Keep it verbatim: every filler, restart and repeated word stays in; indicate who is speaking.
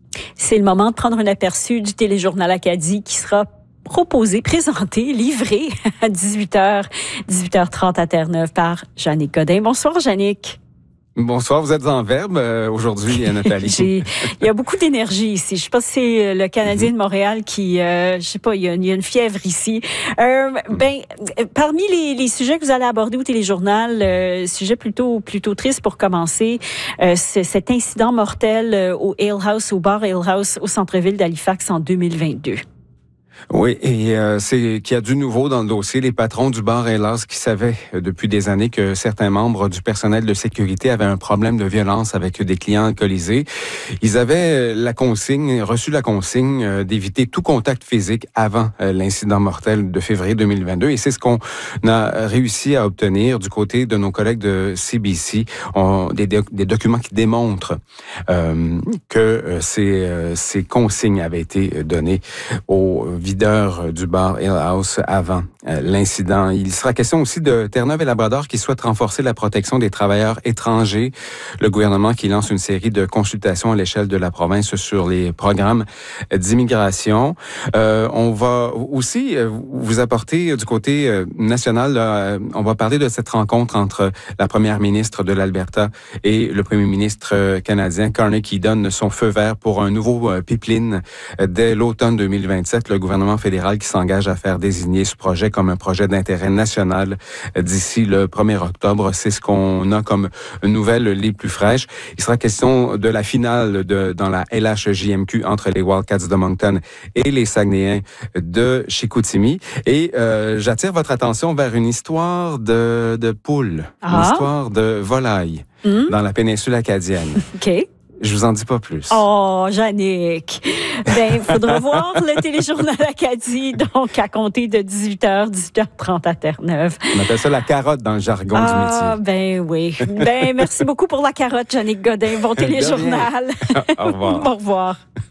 Speaker 1: C'est le moment de prendre un aperçu du téléjournal Acadie qui sera proposé, présenté, livré à dix-huit heures, dix-huit heures trente à Terre-Neuve par Jannick Godin. Bonsoir, Jannick.
Speaker 2: Bonsoir, vous êtes en verbe euh, aujourd'hui, Nathalie.
Speaker 1: J'ai, il y a beaucoup d'énergie ici. Je sais pas si c'est le Canadien de Montréal qui, euh, je sais pas, il y a, il y a une fièvre ici. Euh, ben, parmi les, les sujets que vous allez aborder au téléjournal, euh, sujet plutôt plutôt triste pour commencer, euh, c'est cet incident mortel au Ale House, au bar Ale House au centre-ville d'Halifax en deux mille vingt-deux.
Speaker 2: Oui, et euh, c'est qu'il y a du nouveau dans le dossier. Les patrons du bar Ale House qui savaient euh, depuis des années que certains membres du personnel de sécurité avaient un problème de violence avec des clients alcoolisés. Ils avaient la consigne, reçu la consigne euh, d'éviter tout contact physique avant euh, l'incident mortel de février deux mille vingt-deux. Et c'est ce qu'on a réussi à obtenir du côté de nos collègues de C B C. On, des, des documents qui démontrent euh, que euh, ces, euh, ces consignes avaient été données aux videur du bar Ale House avant euh, l'incident. Il sera question aussi de Terre-Neuve et Labrador qui souhaite renforcer la protection des travailleurs étrangers. Le gouvernement qui lance une série de consultations à l'échelle de la province sur les programmes d'immigration. Euh, on va aussi vous apporter du côté national, là, on va parler de cette rencontre entre la première ministre de l'Alberta et le premier ministre canadien, Carney, qui donne son feu vert pour un nouveau pipeline dès l'automne deux mille vingt-sept. Le gouvernement fédéral qui s'engage à faire désigner ce projet comme un projet d'intérêt national d'ici le premier octobre. C'est ce qu'on a comme nouvelles les plus fraîches. Il sera question de la finale de, dans la L H J M Q entre les Wildcats de Moncton et les Saguenayens de Chicoutimi. Et euh, j'attire votre attention vers une histoire de, de poule, ah. une histoire de volaille mmh. dans la péninsule acadienne.
Speaker 1: OK.
Speaker 2: Je vous en dis pas plus.
Speaker 1: Oh, Jannick. Ben, il faudra voir le téléjournal Acadie, donc à compter de dix-huit heures, dix-huit heures trente à Terre-Neuve.
Speaker 2: On appelle ça la carotte dans le jargon
Speaker 1: ah,
Speaker 2: du métier.
Speaker 1: Ah, ben oui. Ben, merci beaucoup pour la carotte, Jannick Godin. Bon téléjournal.
Speaker 2: Au revoir.
Speaker 1: Au revoir.